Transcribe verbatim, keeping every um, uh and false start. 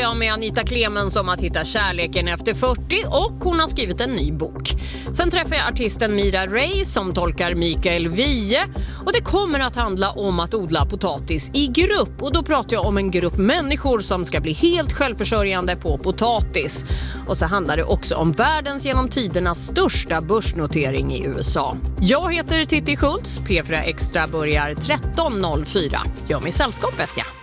jag med Anita Clemens om att hitta kärleken efter fyrtio och hon har skrivit en ny bok. Sen träffar jag artisten Mira Ray som tolkar Mikael Wiehe och det kommer att handla om att odla potatis i grupp och då pratar jag om en grupp människor som ska bli helt självförsörjande på potatis. Och så handlar det också om världens genom tiderna största börsnotering i U S A. Jag heter Titti Schultz, P fyra Extra börjar tretton noll fyra. Gör mig sällskap vet jag.